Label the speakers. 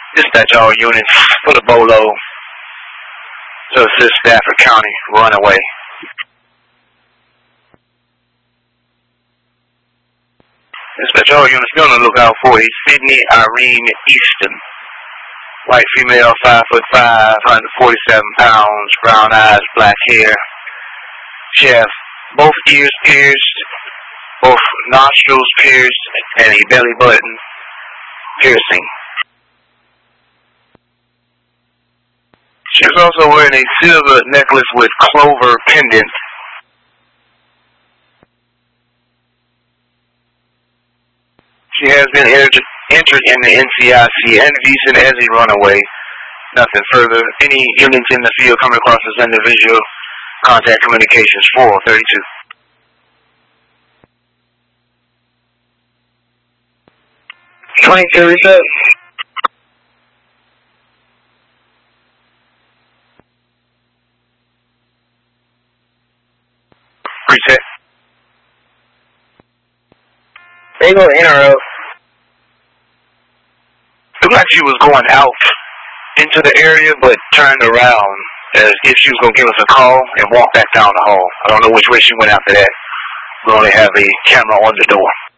Speaker 1: Dispatch all units for the BOLO to assist Stafford County runaway. Dispatch all units, be on the lookout for a Sydney Irene Easton. White female, 5'5", 147 pounds, brown eyes, black hair. She has both ears pierced, both nostrils pierced, and a belly button piercing. She was also wearing a silver necklace with clover pendant. She has been entered in the NCIC and visa as a runaway. Nothing further. Any units in the field coming across this individual, contact communications 432.
Speaker 2: Reset.
Speaker 1: Reset.
Speaker 2: They go in or out.
Speaker 1: Looked like she was going out into the area, but turned around as if she was going to give us a call and walk back down the hall. I don't know which way she went after that. We only have a camera on the door.